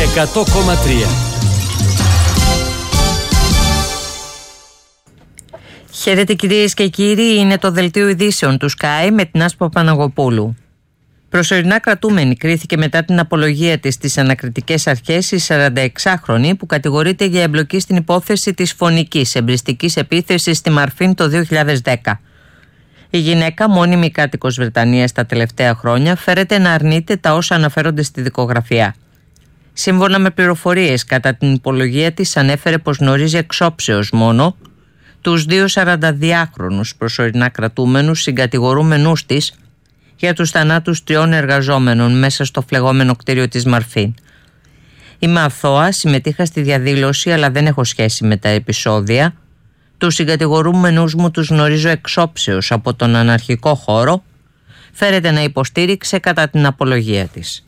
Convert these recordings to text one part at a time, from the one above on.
100,3. Χαίρετε κυρίες και κύριοι, είναι το δελτίο ειδήσεων του Sky με την Άσπα Παναγοπούλου. Προσωρινά κρατούμενη κρίθηκε μετά την απολογία της στις ανακριτικές αρχές η 46χρονη που κατηγορείται για εμπλοκή στην υπόθεση της φωνικής εμπριστικής επίθεσης στη Μαρφίν το 2010. Η γυναίκα, μόνιμη κάτοικος Βρετανίας τα τελευταία χρόνια, φέρεται να αρνείται τα όσα αναφέρονται στη δικογραφία. Σύμφωνα με πληροφορίες, κατά την υπολογία της ανέφερε πως γνωρίζει εξόψεως μόνο τους δύο 42χρονους προσωρινά κρατούμενους συγκατηγορούμενους της για τους θανάτους 3 εργαζόμενων μέσα στο φλεγόμενο κτίριο της Μαρφίν. Είμαι αθώα, συμμετείχα στη διαδήλωση αλλά δεν έχω σχέση με τα επεισόδια. Τους συγκατηγορούμενους μου τους γνωρίζω εξόψεως από τον αναρχικό χώρο, φέρεται να υποστήριξε κατά την απολογία της.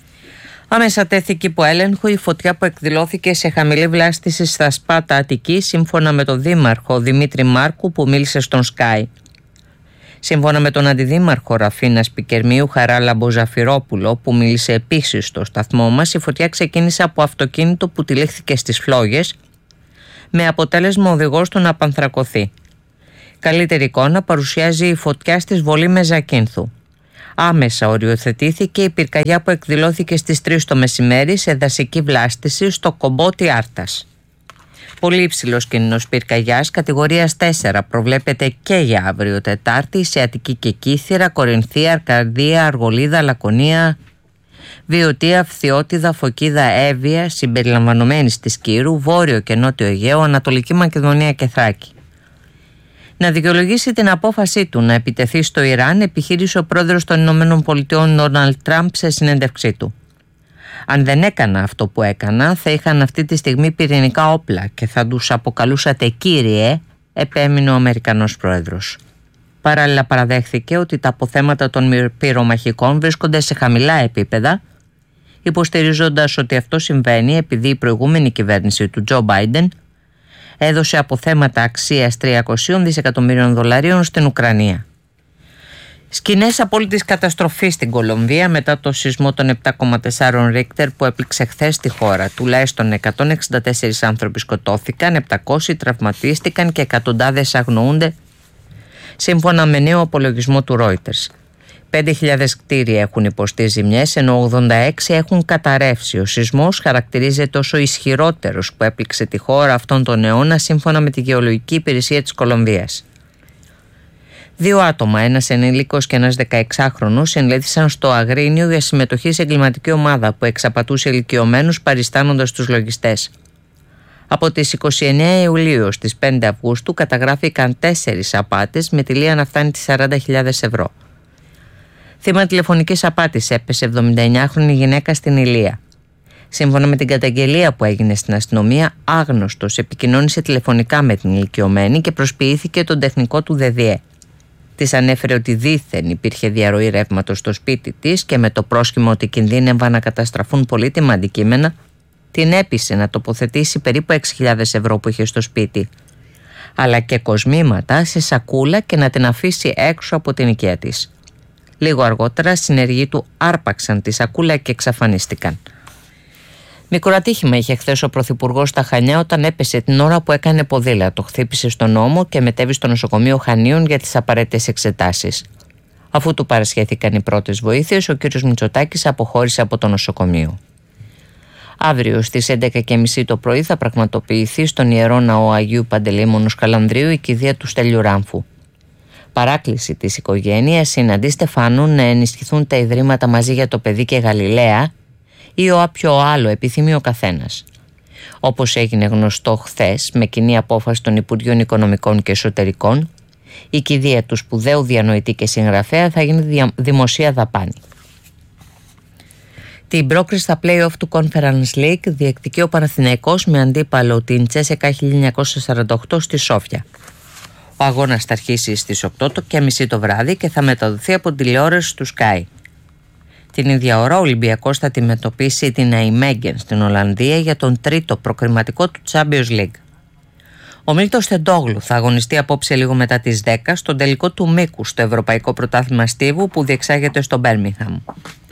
Άμεσα τέθηκε υπό έλεγχο η φωτιά που εκδηλώθηκε σε χαμηλή βλάστηση στα Σπάτα Αττικής, σύμφωνα με τον δήμαρχο Δημήτρη Μάρκου που μίλησε στον Sky. Σύμφωνα με τον αντιδήμαρχο Ραφίνας Πικερμίου Χαράλαμπο Ζαφυρόπουλο που μίλησε επίσης στο σταθμό μας, η φωτιά ξεκίνησε από αυτοκίνητο που τυλίχθηκε στις φλόγες με αποτέλεσμα ο οδηγός του να απανθρακωθεί. Καλύτερη εικόνα παρουσιάζει η φωτιά στη Βολή Μεζακίνθου. Άμεσα οριοθετήθηκε η πυρκαγιά που εκδηλώθηκε στις 3 το μεσημέρι σε δασική βλάστηση στο Κομπότι Άρτας. Πολύ υψηλός κίνδυνος πυρκαγιάς κατηγορίας 4 προβλέπεται και για αύριο Τετάρτη σε Αττική και Κύθυρα, Κορινθία, Αρκαδία, Αργολίδα, Λακωνία, Βιωτία, Φθιώτιδα, Φωκίδα, Εύβοια, συμπεριλαμβανομένης της Κύρου, Βόρειο και Νότιο Αιγαίο, Ανατολική Μακεδονία και Θράκη. Να δικαιολογήσει την απόφασή του να επιτεθεί στο Ιράν, επιχείρησε ο πρόεδρος των ΗΠΑ Ντόναλντ Τραμπ σε συνέντευξή του. Αν δεν έκανα αυτό που έκανα, θα είχαν αυτή τη στιγμή πυρηνικά όπλα και θα τους αποκαλούσατε κύριε, επέμεινε ο Αμερικανός πρόεδρος. Παράλληλα παραδέχθηκε ότι τα αποθέματα των πυρομαχικών βρίσκονται σε χαμηλά επίπεδα, υποστηρίζοντας ότι αυτό συμβαίνει επειδή η προηγούμενη κυβέρνηση του Τζο Μπάιντεν έδωσε αποθέματα αξίας $300 δισεκατομμυρίων στην Ουκρανία. Σκηνές απόλυτης καταστροφής στην Κολομβία μετά το σεισμό των 7,4 Ρίχτερ που έπληξε χθες τη χώρα. Τουλάχιστον 164 άνθρωποι σκοτώθηκαν, 700 τραυματίστηκαν και εκατοντάδες αγνοούνται, σύμφωνα με νέο απολογισμό του Reuters. 5.000 κτίρια έχουν υποστεί ζημιές, ενώ 86 έχουν καταρρεύσει. Ο σεισμός χαρακτηρίζεται ως ο ισχυρότερος που έπληξε τη χώρα αυτόν τον αιώνα, σύμφωνα με τη Γεωλογική Υπηρεσία της Κολομβίας. 2 άτομα, ένας ενήλικος και ένας 16χρονος, ενλήθησαν στο Αγρίνιο για συμμετοχή σε εγκληματική ομάδα που εξαπατούσε ηλικιωμένους παριστάνοντας τους λογιστές. Από τις 29 Ιουλίου ως τις 5 Αυγούστου καταγράφηκαν 4 απάτες με τιμή να φτάνει τις 40.000 ευρώ. Θύμα τηλεφωνικής απάτης έπεσε 79χρονη γυναίκα στην Ηλία. Σύμφωνα με την καταγγελία που έγινε στην αστυνομία, άγνωστος επικοινώνησε τηλεφωνικά με την ηλικιωμένη και προσποιήθηκε τον τεχνικό του ΔΔΕ. Της ανέφερε ότι δήθεν υπήρχε διαρροή ρεύματος στο σπίτι της και με το πρόσχημα ότι κινδύνευαν να καταστραφούν πολύτιμα αντικείμενα, την έπεισε να τοποθετήσει περίπου 6.000 ευρώ που είχε στο σπίτι, αλλά και κοσμήματα σε σακούλα και να την αφήσει έξω από την οικία της. Λίγο αργότερα, συνεργοί του άρπαξαν τη σακούλα και εξαφανίστηκαν. Μικρό ατύχημα είχε χθες ο Πρωθυπουργός στα Χανιά όταν έπεσε την ώρα που έκανε ποδήλατο. Χτύπησε στον ώμο και μετέβη στο νοσοκομείο Χανίων για τις απαραίτητες εξετάσεις. Αφού του παρασχέθηκαν οι πρώτες βοήθειες, ο κ. Μητσοτάκης αποχώρησε από το νοσοκομείο. Αύριο στις 11.30 το πρωί θα πραγματοποιηθεί στον Ιερό Ναό Αγίου Παντελεήμονος Καλανδρίου η κηδεία του Στέλιου Ράμφου. Παράκληση της οικογένειας είναι αντί Στεφάνου να ενισχυθούν τα ιδρύματα Μαζί για το Παιδί και Γαλιλαία ή όποιο άλλο επιθυμεί ο καθένας. Όπως έγινε γνωστό χθες με κοινή απόφαση των Υπουργείων Οικονομικών και Εσωτερικών, η κηδεία του σπουδαίου διανοητή και συγγραφέα θα γίνει δημοσία δαπάνη. Την πρόκριση στα play-off του Conference League διεκδικεί ο Παναθηναϊκός με αντίπαλο την Τσέσεκα 1948 στη Σόφια. Ο αγώνας θα αρχίσει στις 8:30 το βράδυ και θα μεταδοθεί από τηλεόραση του Sky. Την ίδια ώρα ο Ολυμπιακός θα αντιμετωπίσει την Αϊμέγγεν στην Ολλανδία για τον τρίτο προκριματικό του Champions League. Ο Μίλτος Τεντόγλου θα αγωνιστεί απόψε λίγο μετά τις 10 στον τελικό του μήκου στο Ευρωπαϊκό Πρωτάθλημα Στίβου που διεξάγεται στο Μπέρμιγχαμ.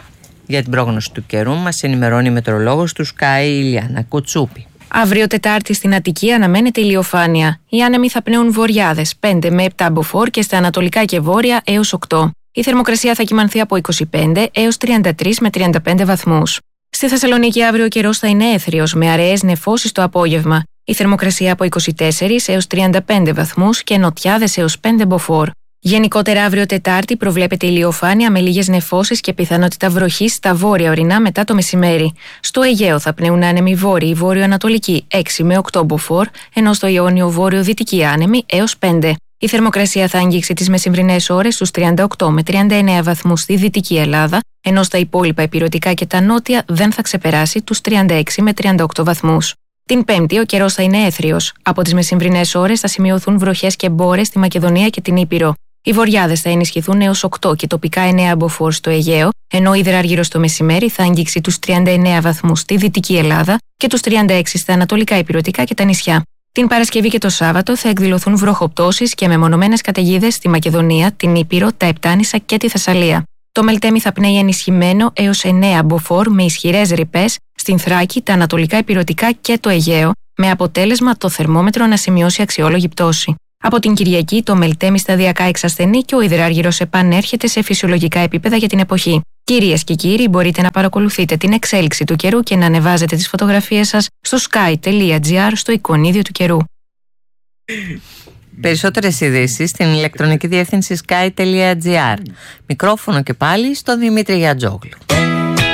Για την πρόγνωση του καιρού μας ενημερώνει η μετεωρολόγος του Sky, η Ηλιάνα Κουτσούπη. Αύριο Τετάρτη στην Αττική αναμένεται ηλιοφάνεια. Οι άνεμοι θα πνέουν βορειάδες 5 με 7 μποφόρ και στα ανατολικά και βόρεια έως 8. Η θερμοκρασία θα κυμανθεί από 25 έως 33 με 35 βαθμούς. Στη Θεσσαλονίκη αύριο ο καιρός θα είναι έθριος με αραιές νεφώσεις το απόγευμα. Η θερμοκρασία από 24 έως 35 βαθμούς και νοτιάδες έως 5 μποφόρ. Γενικότερα αύριο Τετάρτη προβλέπεται ηλιοφάνεια με λίγες νεφώσεις και πιθανότητα βροχής στα βόρεια ορεινά μετά το μεσημέρι. Στο Αιγαίο θα πνέουν άνεμοι βόρειοι βόρειο-ανατολικοί 6 με 8 μποφόρ, ενώ στο Ιόνιο βόρειο-δυτικοί άνεμοι έως 5. Η θερμοκρασία θα αγγίξει τις μεσημβρινές ώρες στους 38 με 39 βαθμούς στη Δυτική Ελλάδα, ενώ στα υπόλοιπα ηπειρωτικά και τα νότια δεν θα ξεπεράσει τους 36 με 38 βαθμούς. Την Πέμπτη ο καιρός θα είναι έθριος. Από τις μεσημβρινές ώρες θα σημειωθούν βροχές και μπόρες στη Μακεδονία και την Ήπειρο. Οι βορειάδες θα ενισχυθούν έως 8 και τοπικά 9 μποφόρ στο Αιγαίο, ενώ ο υδράργυρος το μεσημέρι θα αγγίξει τους 39 βαθμούς στη Δυτική Ελλάδα και τους 36 στα ανατολικά ηπειρωτικά και τα νησιά. Την Παρασκευή και το Σάββατο θα εκδηλωθούν βροχοπτώσεις και μεμονωμένες καταιγίδες στη Μακεδονία, την Ήπειρο, τα Επτάνησα και τη Θεσσαλία. Το Μελτέμι θα πνέει ενισχυμένο έως 9 μποφόρ με ισχυρές ρηπές στην Θράκη, τα ανατολικά ηπειρωτικά και το Αιγαίο, με αποτέλεσμα το θερμόμετρο να σημειώσει αξιόλογη πτώση. Από την Κυριακή το Μελτέμι σταδιακά εξασθενεί και ο υδράργυρος επανέρχεται σε φυσιολογικά επίπεδα για την εποχή. Κυρίες και κύριοι, μπορείτε να παρακολουθείτε την εξέλιξη του καιρού και να ανεβάζετε τις φωτογραφίες σας στο sky.gr στο εικονίδιο του καιρού. Περισσότερες ειδήσεις στην ηλεκτρονική διεύθυνση sky.gr. Μικρόφωνο και πάλι στο Δημήτρη Γιατζόγλου.